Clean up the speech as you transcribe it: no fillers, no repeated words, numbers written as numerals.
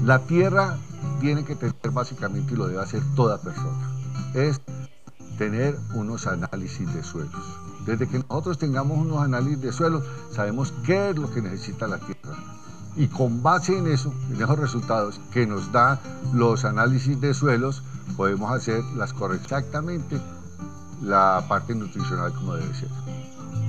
La tierra tiene que tener básicamente, y lo debe hacer toda persona, es tener unos análisis de suelos. Desde que nosotros tengamos unos análisis de suelos, sabemos qué es lo que necesita la tierra. Y con base en eso, en esos resultados que nos da los análisis de suelos, podemos hacer las correctas exactamente la parte nutricional como debe ser.